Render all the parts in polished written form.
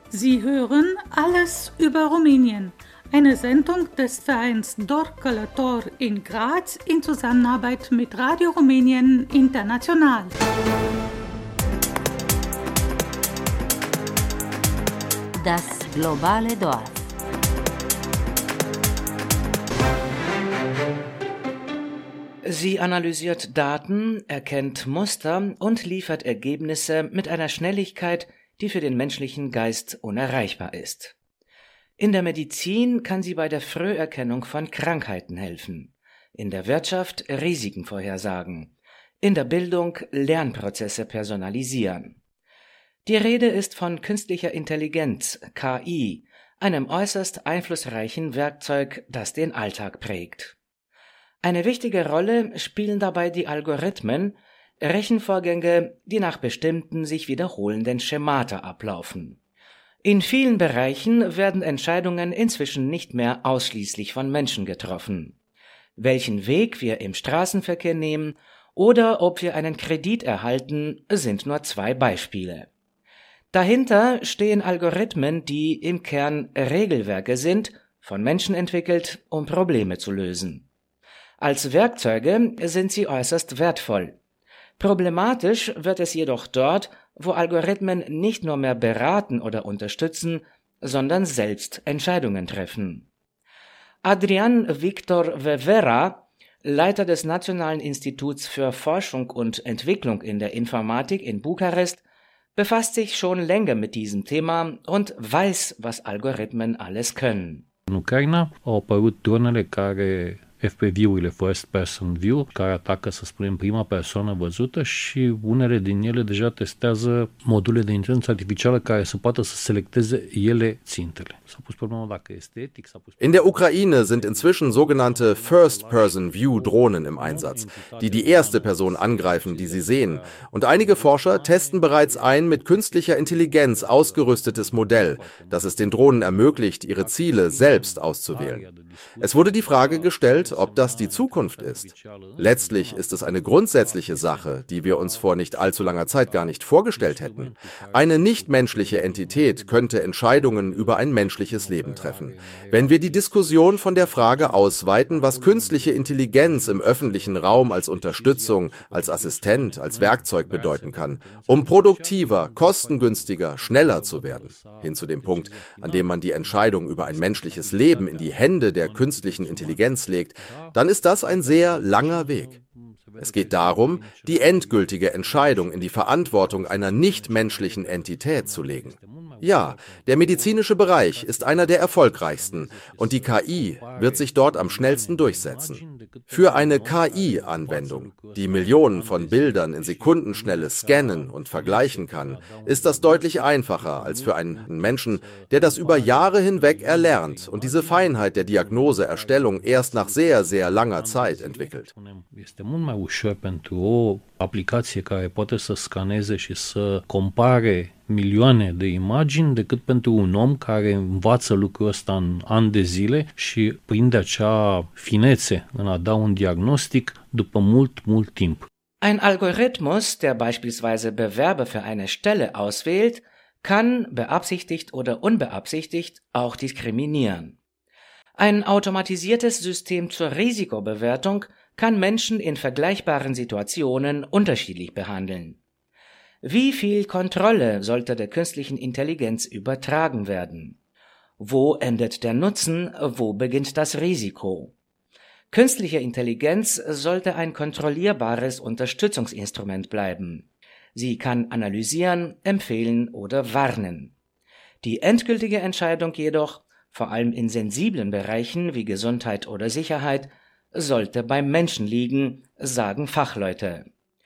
Sie hören Alles über Rumänien, eine Sendung des Vereins Dor Călător in Graz in Zusammenarbeit mit Radio Rumänien International. Das globale Dorf. Sie analysiert Daten, erkennt Muster und liefert Ergebnisse mit einer Schnelligkeit, die für den menschlichen Geist unerreichbar ist. In der Medizin kann sie bei der Früherkennung von Krankheiten helfen, in der Wirtschaft Risiken vorhersagen, in der Bildung Lernprozesse personalisieren. Die Rede ist von künstlicher Intelligenz, KI, einem äußerst einflussreichen Werkzeug, das den Alltag prägt. Eine wichtige Rolle spielen dabei die Algorithmen, Rechenvorgänge, die nach bestimmten sich wiederholenden Schemata ablaufen. In vielen Bereichen werden Entscheidungen inzwischen nicht mehr ausschließlich von Menschen getroffen. Welchen Weg wir im Straßenverkehr nehmen oder ob wir einen Kredit erhalten, sind nur zwei Beispiele. Dahinter stehen Algorithmen, die im Kern Regelwerke sind, von Menschen entwickelt, um Probleme zu lösen. Als Werkzeuge sind sie äußerst wertvoll. Problematisch wird es jedoch dort, wo Algorithmen nicht nur mehr beraten oder unterstützen, sondern selbst Entscheidungen treffen. Adrian Victor Vevera, Leiter des Nationalen Instituts für Forschung und Entwicklung in der Informatik in Bukarest, befasst sich schon länger mit diesem Thema und weiß, was Algorithmen alles können. În Ucraina au apărut dronele care FPV-urile, First Person View, care atacă, să spunem, prima persoană văzută și unele din ele deja testează module de inteligență artificială care să poată să selecteze ele țintele. S-a pus problema dacă este etic, In der Ukraine sind inzwischen sogenannte First Person View Drohnen im Einsatz, die die erste Person angreifen, die sie sehen. Und einige Forscher testen bereits ein mit künstlicher Intelligenz ausgerüstetes Modell, das es den Drohnen ermöglicht, ihre Ziele selbst auszuwählen. Es wurde die Frage gestellt, ob das die Zukunft ist. Letztlich ist es eine grundsätzliche Sache, die wir uns vor nicht allzu langer Zeit gar nicht vorgestellt hätten. Eine nichtmenschliche Entität könnte Entscheidungen über ein menschliches Leben treffen. Wenn wir die Diskussion von der Frage ausweiten, was künstliche Intelligenz im öffentlichen Raum als Unterstützung, als Assistent, als Werkzeug bedeuten kann, um produktiver, kostengünstiger, schneller zu werden, hin zu dem Punkt, an dem man die Entscheidung über ein menschliches Leben in die Hände der künstlichen Intelligenz legt, dann ist das ein sehr langer Weg. Es geht darum, die endgültige Entscheidung in die Verantwortung einer nichtmenschlichen Entität zu legen. Ja, der medizinische Bereich ist einer der erfolgreichsten und die KI wird sich dort am schnellsten durchsetzen. Für eine KI-Anwendung, die Millionen von Bildern in Sekundenschnelle scannen und vergleichen kann, ist das deutlich einfacher als für einen Menschen, der das über Jahre hinweg erlernt und diese Feinheit der Diagnoseerstellung erst nach sehr, sehr langer Zeit entwickelt. Este mult mai ușor pentru o aplicație care poate să scaneze și să compare milioane de imagini decât pentru un om care învață lucrul ăsta în ani de zile și prinde acea finețe în a da un diagnostic după mult timp. Ein Algorithmus, der beispielsweise Bewerber für eine Stelle auswählt, kann, beabsichtigt oder unbeabsichtigt, auch diskriminieren. Ein automatisiertes System zur Risikobewertung kann Menschen in vergleichbaren Situationen unterschiedlich behandeln. Wie viel Kontrolle sollte der künstlichen Intelligenz übertragen werden? Wo endet der Nutzen, wo beginnt das Risiko? Künstliche Intelligenz sollte ein kontrollierbares Unterstützungsinstrument bleiben. Sie kann analysieren, empfehlen oder warnen. Die endgültige Entscheidung jedoch, vor allem in sensiblen Bereichen wie Gesundheit oder Sicherheit, sollte beim Menschen liegen, sagen Fachleute.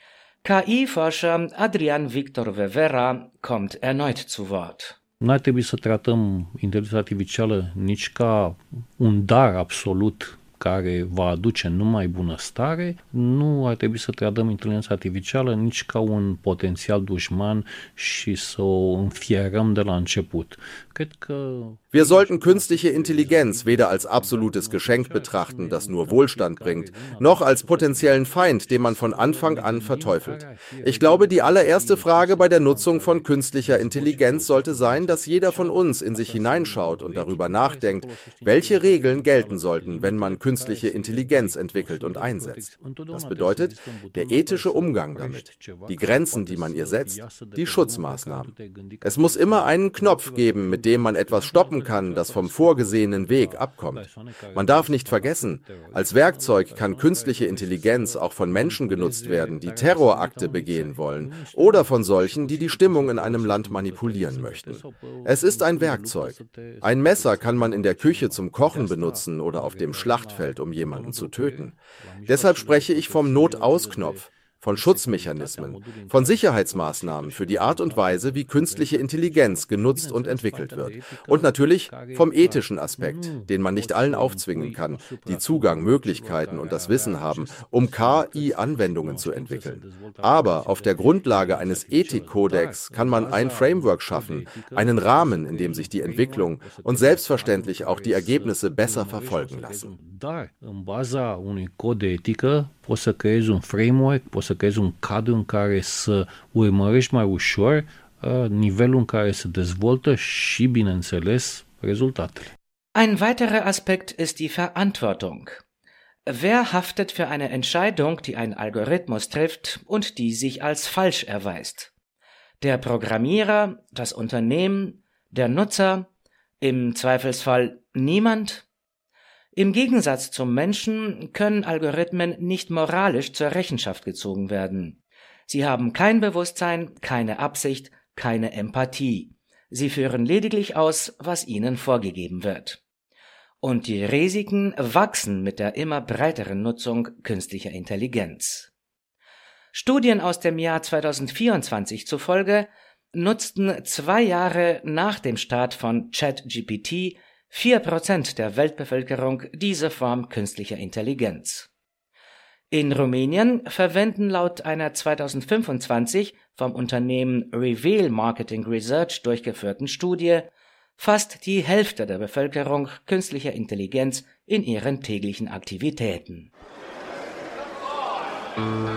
KI-Forscher Adrian Victor Vevera kommt erneut zu Wort. N-ar trebui să tratăm inteligența artificială nici ca un dar absolut care va aduce numai bunăstare, nu ar trebui să tratăm inteligența artificială nici ca un potențial dușman și să o înfierăm de la început. Cred că Wir sollten künstliche Intelligenz weder als absolutes Geschenk betrachten, das nur Wohlstand bringt, noch als potenziellen Feind, den man von Anfang an verteufelt. Ich glaube, die allererste Frage bei der Nutzung von künstlicher Intelligenz sollte sein, dass jeder von uns in sich hineinschaut und darüber nachdenkt, welche Regeln gelten sollten, wenn man künstliche Intelligenz entwickelt und einsetzt. Das bedeutet, der ethische Umgang damit, die Grenzen, die man ihr setzt, die Schutzmaßnahmen. Es muss immer einen Knopf geben, mit dem man etwas stoppen kann, das vom vorgesehenen Weg abkommt. Man darf nicht vergessen, als Werkzeug kann künstliche Intelligenz auch von Menschen genutzt werden, die Terrorakte begehen wollen, oder von solchen, die die Stimmung in einem Land manipulieren möchten. Es ist ein Werkzeug. Ein Messer kann man in der Küche zum Kochen benutzen oder auf dem Schlachtfeld, um jemanden zu töten. Deshalb spreche ich vom Notausknopf, von Schutzmechanismen, von Sicherheitsmaßnahmen für die Art und Weise, wie künstliche Intelligenz genutzt und entwickelt wird. Und natürlich vom ethischen Aspekt, den man nicht allen aufzwingen kann, die Zugang, Möglichkeiten und das Wissen haben, um KI-Anwendungen zu entwickeln. Aber auf der Grundlage eines Ethikkodex kann man ein Framework schaffen, einen Rahmen, in dem sich die Entwicklung und selbstverständlich auch die Ergebnisse besser verfolgen lassen. În baza unui cod de etică poți să creezi un framework, poți să creezi un cadru în care să urmărești mai ușor nivelul în care se dezvoltă și, bineînțeles, rezultatele. Ein weiterer Aspekt ist die Verantwortung. Wer haftet für eine Entscheidung, die ein Algorithmus trifft und die sich als falsch erweist? Der Programmierer, das Unternehmen, der Nutzer, im Zweifelsfall niemand? Im Gegensatz zum Menschen können Algorithmen nicht moralisch zur Rechenschaft gezogen werden. Sie haben kein Bewusstsein, keine Absicht, keine Empathie. Sie führen lediglich aus, was ihnen vorgegeben wird. Und die Risiken wachsen mit der immer breiteren Nutzung künstlicher Intelligenz. Studien aus dem Jahr 2024 zufolge nutzten 2 Jahre nach dem Start von ChatGPT 4% der Weltbevölkerung diese Form künstlicher Intelligenz. In Rumänien verwenden laut einer 2025 vom Unternehmen Reveal Marketing Research durchgeführten Studie fast die Hälfte der Bevölkerung künstlicher Intelligenz in ihren täglichen Aktivitäten.